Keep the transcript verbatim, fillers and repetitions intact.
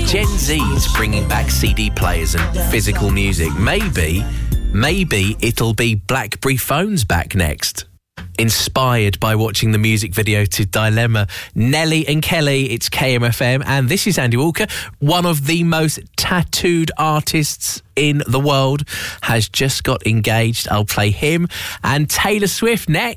Gen Z's bringing back C D players and physical music. Maybe, maybe it'll be BlackBerry phones back next. Inspired by watching the music video to Dilemma, Nelly and Kelly, it's K M F M, and this is Andy Walker. One of the most tattooed artists in the world has just got engaged. I'll play him and Taylor Swift next.